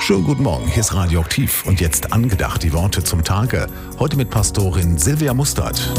Schönen guten Morgen, hier ist Radioaktiv und jetzt angedacht die Worte zum Tage. Heute mit Pastorin Silvia Mustert.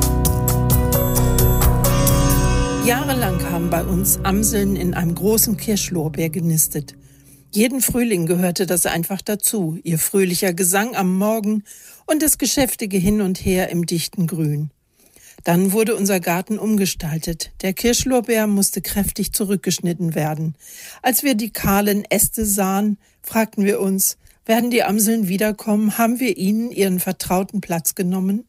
Jahrelang haben bei uns Amseln in einem großen Kirschlorbeer genistet. Jeden Frühling gehörte das einfach dazu, ihr fröhlicher Gesang am Morgen und das geschäftige Hin und Her im dichten Grün. Dann wurde unser Garten umgestaltet. Der Kirschlorbeer musste kräftig zurückgeschnitten werden. Als wir die kahlen Äste sahen, fragten wir uns, werden die Amseln wiederkommen? Haben wir ihnen ihren vertrauten Platz genommen?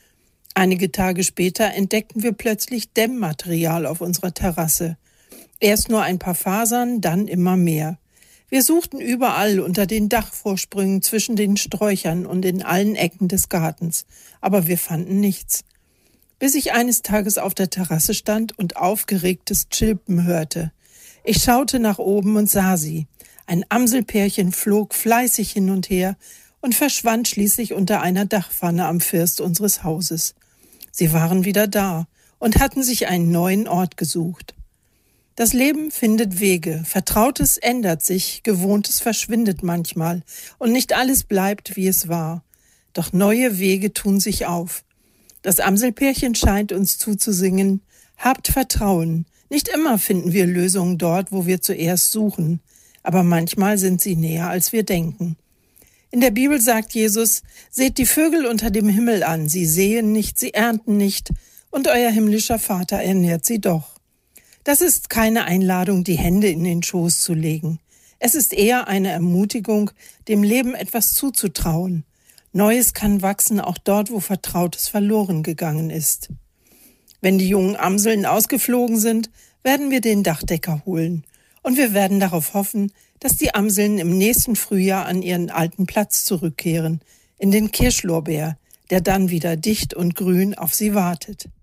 Einige Tage später entdeckten wir plötzlich Dämmmaterial auf unserer Terrasse. Erst nur ein paar Fasern, dann immer mehr. Wir suchten überall unter den Dachvorsprüngen, zwischen den Sträuchern und in allen Ecken des Gartens. Aber wir fanden nichts. Bis ich eines Tages auf der Terrasse stand und aufgeregtes Chilpen hörte. Ich schaute nach oben und sah sie. Ein Amselpärchen flog fleißig hin und her und verschwand schließlich unter einer Dachpfanne am First unseres Hauses. Sie waren wieder da und hatten sich einen neuen Ort gesucht. Das Leben findet Wege, Vertrautes ändert sich, Gewohntes verschwindet manchmal und nicht alles bleibt, wie es war. Doch neue Wege tun sich auf. Das Amselpärchen scheint uns zuzusingen, habt Vertrauen. Nicht immer finden wir Lösungen dort, wo wir zuerst suchen, aber manchmal sind sie näher, als wir denken. In der Bibel sagt Jesus, seht die Vögel unter dem Himmel an, sie säen nicht, sie ernten nicht, und euer himmlischer Vater ernährt sie doch. Das ist keine Einladung, die Hände in den Schoß zu legen. Es ist eher eine Ermutigung, dem Leben etwas zuzutrauen. Neues kann wachsen, auch dort, wo Vertrautes verloren gegangen ist. Wenn die jungen Amseln ausgeflogen sind, werden wir den Dachdecker holen. Und wir werden darauf hoffen, dass die Amseln im nächsten Frühjahr an ihren alten Platz zurückkehren, in den Kirschlorbeer, der dann wieder dicht und grün auf sie wartet.